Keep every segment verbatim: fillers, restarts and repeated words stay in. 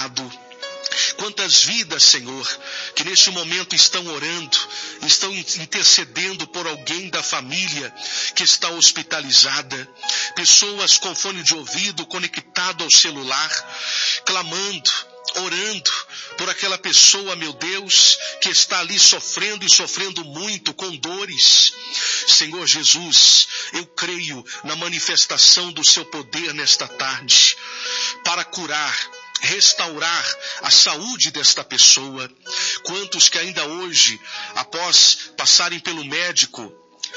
amado. Quantas vidas, Senhor, que neste momento estão orando, estão intercedendo por alguém da família que está hospitalizada. Pessoas com fone de ouvido conectado ao celular, clamando, orando por aquela pessoa, meu Deus, que está ali sofrendo e sofrendo muito, com dores. Senhor Jesus, eu creio na manifestação do seu poder nesta tarde, para curar, restaurar a saúde desta pessoa. Quantos que ainda hoje, após passarem pelo médico,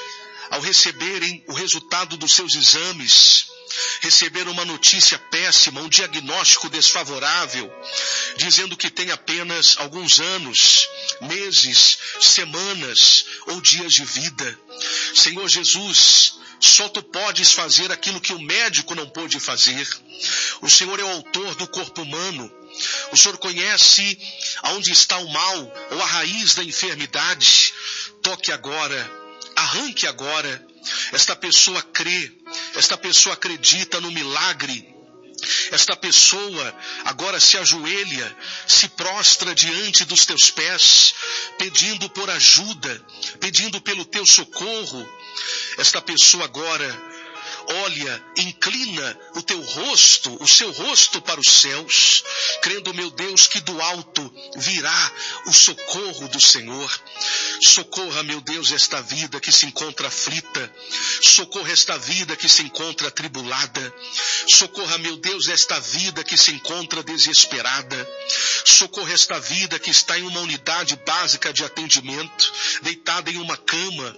ao receberem o resultado dos seus exames, receberam uma notícia péssima, um diagnóstico desfavorável, dizendo que tem apenas alguns anos, meses, semanas ou dias de vida. Senhor Jesus, só tu podes fazer aquilo que o médico não pôde fazer. O Senhor é o autor do corpo humano. O Senhor conhece aonde está o mal ou a raiz da enfermidade. Toque agora, arranque agora. Esta pessoa crê, esta pessoa acredita no milagre. Esta pessoa agora se ajoelha, se prostra diante dos teus pés, pedindo por ajuda, pedindo pelo teu socorro. Esta pessoa agora olha, inclina o teu rosto, o seu rosto para os céus, crendo, meu Deus, que do alto virá o socorro do Senhor. Socorra, meu Deus, esta vida que se encontra aflita. Socorra esta vida que se encontra atribulada. Socorra, meu Deus, esta vida que se encontra desesperada. Socorra esta vida que está em uma unidade básica de atendimento, deitada em uma cama,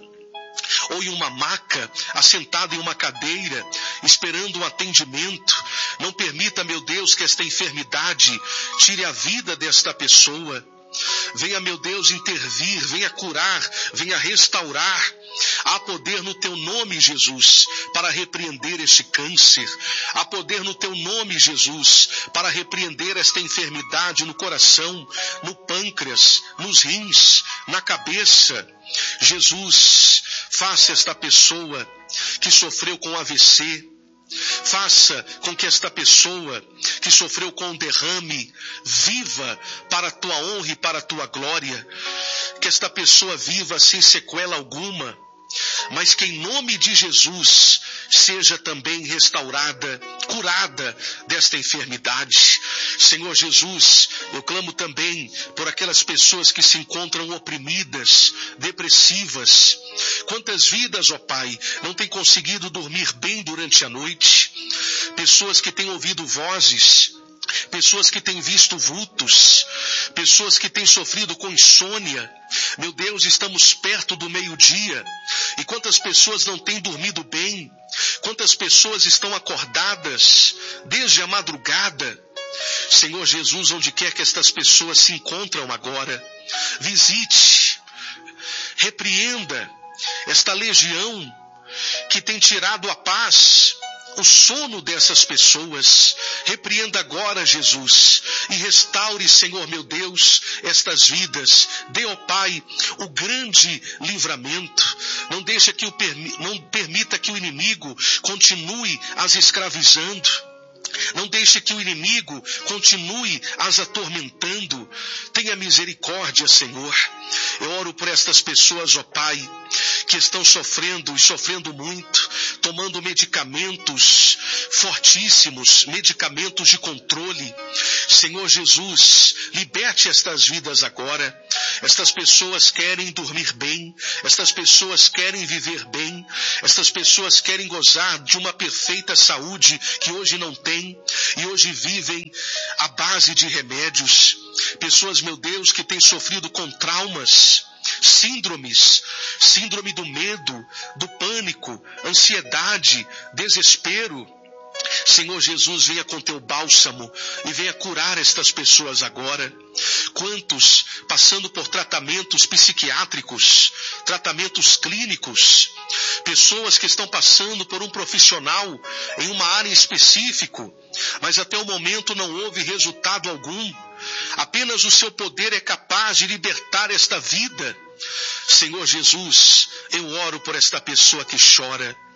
ou em uma maca, assentado em uma cadeira, esperando um atendimento. Não permita, meu Deus, que esta enfermidade tire a vida desta pessoa. Venha, meu Deus, intervir, venha curar, venha restaurar. Há poder no teu nome, Jesus, para repreender este câncer. Há poder no teu nome, Jesus, para repreender esta enfermidade no coração, no pâncreas, nos rins, na cabeça. Jesus, faça esta pessoa que sofreu com A V C, faça com que esta pessoa que sofreu com um derrame viva para a tua honra e para a tua glória. Que esta pessoa viva sem sequela alguma, mas que em nome de Jesus seja também restaurada, curada desta enfermidade. Senhor Jesus, eu clamo também por aquelas pessoas que se encontram oprimidas, depressivas. Quantas vidas, ó Pai, não têm conseguido dormir bem durante a noite? Pessoas que têm ouvido vozes, pessoas que têm visto vultos, pessoas que têm sofrido com insônia. Meu Deus, estamos perto do meio-dia, e quantas pessoas não têm dormido bem, quantas pessoas estão acordadas desde a madrugada. Senhor Jesus, onde quer que estas pessoas se encontram agora, visite, repreenda esta legião que tem tirado a paz, o sono dessas pessoas. Repreenda agora, Jesus, e restaure, Senhor meu Deus, estas vidas. Dê, ó Pai, o grande livramento. Não deixa que o não permita que o inimigo continue as escravizando. Não deixe que o inimigo continue as atormentando. Tenha misericórdia, Senhor. Eu oro por estas pessoas, ó Pai, que estão sofrendo e sofrendo muito, tomando medicamentos fortíssimos, medicamentos de controle. Senhor Jesus, liberte estas vidas agora. Estas pessoas querem dormir bem, estas pessoas querem viver bem, estas pessoas querem gozar de uma perfeita saúde que hoje não tem, e hoje vivem à base de remédios. Pessoas, meu Deus, que têm sofrido com traumas, síndromes, síndrome do medo, do pânico, ansiedade, desespero. Senhor Jesus, venha com teu bálsamo e venha curar estas pessoas agora. Quantos passando por tratamentos psiquiátricos, tratamentos clínicos, pessoas que estão passando por um profissional em uma área específica, mas até o momento não houve resultado algum. Apenas o seu poder é capaz de libertar esta vida. Senhor Jesus, eu oro por esta pessoa que chora.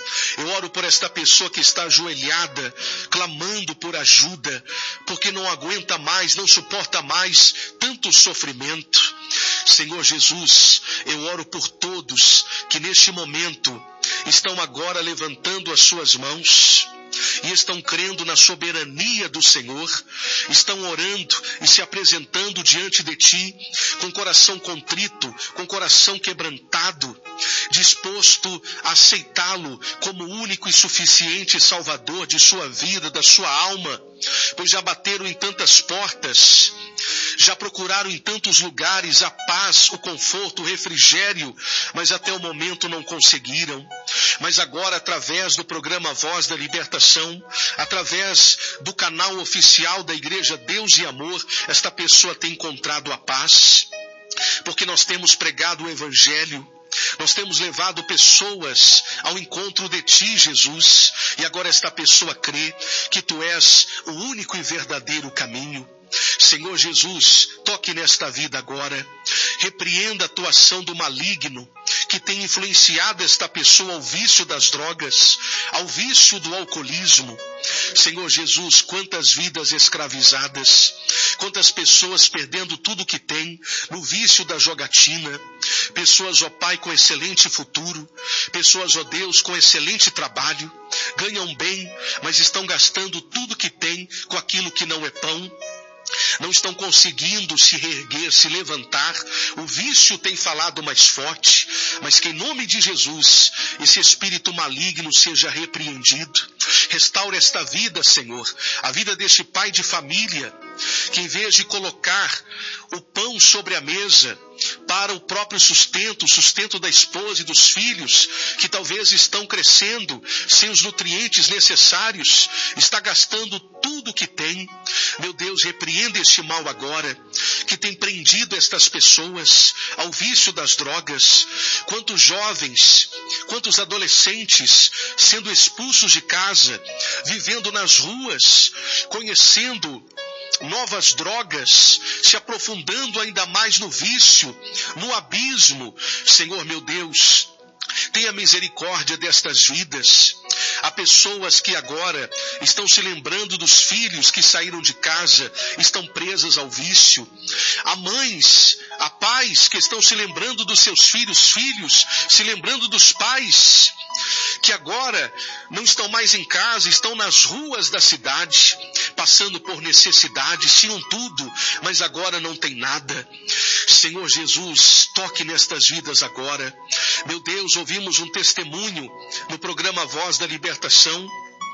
Eu oro por esta pessoa que está ajoelhada, clamando por ajuda, porque não aguenta mais, não suporta mais tanto sofrimento. Senhor Jesus, eu oro por todos que neste momento estão agora levantando as suas mãos e estão crendo na soberania do Senhor, estão orando e se apresentando diante de Ti, com coração contrito, com coração quebrantado, disposto a aceitá-lo como único e suficiente Salvador de sua vida, da sua alma, pois já bateram em tantas portas, já procuraram em tantos lugares a paz, o conforto, o refrigério, mas até o momento não conseguiram. Mas agora, através do programa Voz da Libertação, através do canal oficial da Igreja Deus e Amor, esta pessoa tem encontrado a paz, porque nós temos pregado o Evangelho, nós temos levado pessoas ao encontro de Ti, Jesus, e agora esta pessoa crê que Tu és o único e verdadeiro caminho. Senhor Jesus, toque nesta vida agora, repreenda a atuação do maligno que tem influenciado esta pessoa ao vício das drogas, ao vício do alcoolismo. Senhor Jesus, quantas vidas escravizadas, quantas pessoas perdendo tudo que tem no vício da jogatina, pessoas, ó Pai, com excelente futuro, pessoas, ó Deus, com excelente trabalho, ganham bem, mas estão gastando tudo que tem com aquilo que não é pão. Não estão conseguindo se reerguer, se levantar. O vício tem falado mais forte, mas que em nome de Jesus, esse espírito maligno seja repreendido. Restaure esta vida, Senhor, a vida deste pai de família, que em vez de colocar o pão sobre a mesa para o próprio sustento, o sustento da esposa e dos filhos, que talvez estão crescendo sem os nutrientes necessários, está gastando tudo que tem. Meu Deus, repreenda este mal agora, que tem prendido estas pessoas ao vício das drogas. Quantos jovens, quantos adolescentes sendo expulsos de casa, vivendo nas ruas, conhecendo novas drogas, se aprofundando ainda mais no vício, no abismo. Senhor meu Deus, tenha misericórdia destas vidas. Há pessoas que agora estão se lembrando dos filhos que saíram de casa, estão presas ao vício. Há mães, há pais que estão se lembrando dos seus filhos, filhos se lembrando dos pais, que agora não estão mais em casa, estão nas ruas da cidade, passando por necessidade, tinham tudo, mas agora não tem nada. Senhor Jesus, toque nestas vidas agora. Meu Deus, ouvimos um testemunho no programa Voz da Libertação,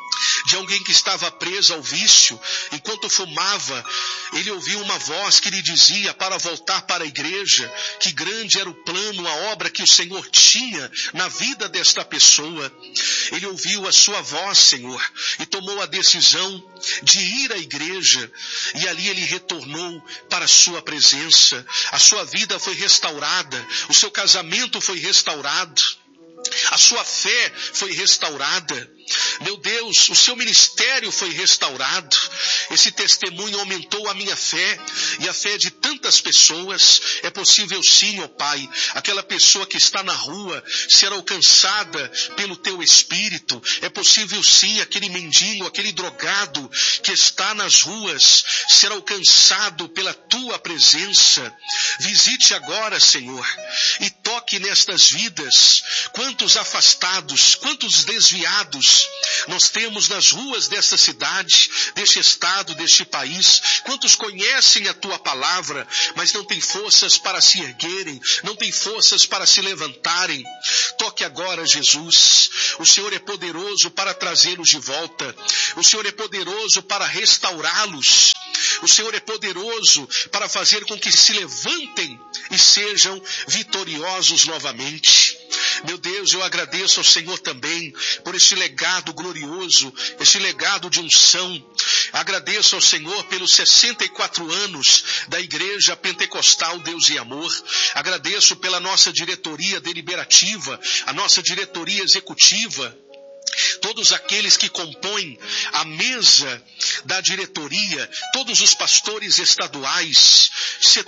de alguém que estava preso ao vício. Enquanto fumava, ele ouviu uma voz que lhe dizia para voltar para a igreja, que grande era o plano, a obra que o Senhor tinha na vida desta pessoa. Ele ouviu a sua voz, Senhor, e tomou a decisão de ir à igreja, e ali ele retornou para a sua presença. A sua vida foi restaurada, o seu casamento foi restaurado, a sua fé foi restaurada. Meu Deus, o seu ministério foi restaurado. Esse testemunho aumentou a minha fé e a fé de tantas pessoas. É possível sim, ó Pai, aquela pessoa que está na rua ser alcançada pelo Teu Espírito. É possível sim aquele mendigo, aquele drogado que está nas ruas ser alcançado pela Tua presença. Visite agora, Senhor, e toque nestas vidas. Quantos afastados, quantos desviados nós temos nas ruas desta cidade, deste estado, deste país. Quantos conhecem a Tua palavra, mas não têm forças para se erguerem, não têm forças para se levantarem. Toque agora, Jesus. O Senhor é poderoso para trazê-los de volta. O Senhor é poderoso para restaurá-los. O Senhor é poderoso para fazer com que se levantem e sejam vitoriosos novamente. Meu Deus, eu agradeço ao Senhor também por este legado glorioso, este legado de unção. Agradeço ao Senhor pelos sessenta e quatro anos da Igreja Pentecostal Deus e Amor. Agradeço pela nossa diretoria deliberativa, a nossa diretoria executiva, todos aqueles que compõem a mesa da diretoria, todos os pastores estaduais,